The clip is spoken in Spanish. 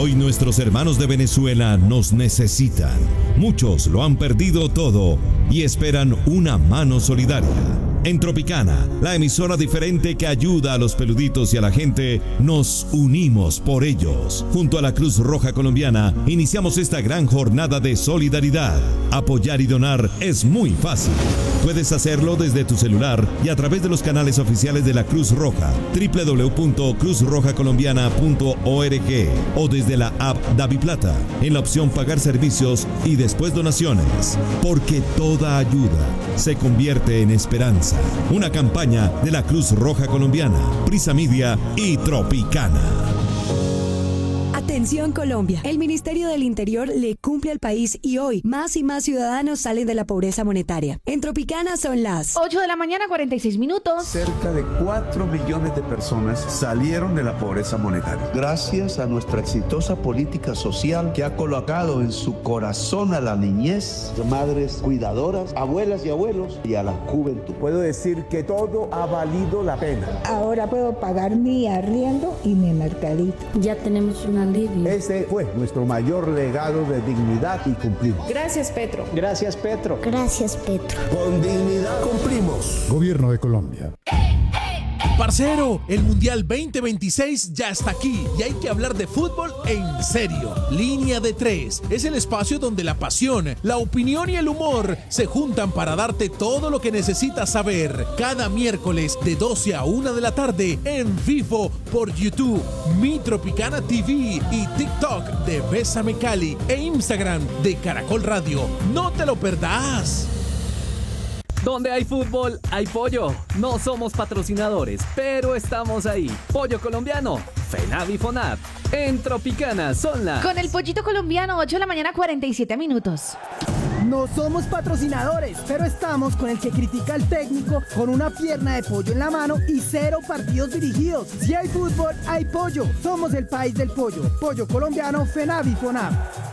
Hoy nuestros hermanos de Venezuela nos necesitan. Muchos lo han perdido todo y esperan una mano solidaria. En Tropicana, la emisora diferente que ayuda a los peluditos y a la gente, nos unimos por ellos. Junto a la Cruz Roja Colombiana, iniciamos esta gran jornada de solidaridad. Apoyar y donar es muy fácil. Puedes hacerlo desde tu celular y a través de los canales oficiales de la Cruz Roja, www.cruzrojacolombiana.org o desde la app DaviPlata, en la opción Pagar Servicios y después Donaciones. Porque toda ayuda se convierte en esperanza. Una campaña de la Cruz Roja Colombiana, Prisa Media y Tropicana. Atención Colombia, el Ministerio del Interior le cumple al país y hoy más y más ciudadanos salen de la pobreza monetaria. En Tropicana son las 8 de la mañana, 46 minutos. Cerca de 4 millones de personas salieron de la pobreza monetaria. Gracias a nuestra exitosa política social que ha colocado en su corazón a la niñez, madres cuidadoras, abuelas y abuelos y a la juventud. Puedo decir que todo ha valido la pena. Ahora puedo pagar mi arriendo y mi mercadito. Ya tenemos una alivio. Ese fue nuestro mayor legado de dignidad y cumplimos. Gracias, Petro. Gracias, Petro. Gracias, Petro. Con dignidad cumplimos. Gobierno de Colombia. Parcero, el Mundial 2026 ya está aquí y hay que hablar de fútbol en serio. Línea de 3 es el espacio donde la pasión, la opinión y el humor se juntan para darte todo lo que necesitas saber. Cada miércoles de 12 a 1 de la tarde en vivo por YouTube, Mi Tropicana TV y TikTok de Bésame Cali e Instagram de Caracol Radio. ¡No te lo perdás! Donde hay fútbol, hay pollo. No somos patrocinadores, pero estamos ahí. Pollo colombiano, FENAV y FONAV. En Tropicana son las... Con el pollito colombiano, 8 de la mañana, 47 minutos. No somos patrocinadores, pero estamos con el que critica al técnico con una pierna de pollo en la mano y 0 partidos dirigidos. Si hay fútbol, hay pollo. Somos el país del pollo. Pollo colombiano, FENAV y FONAV.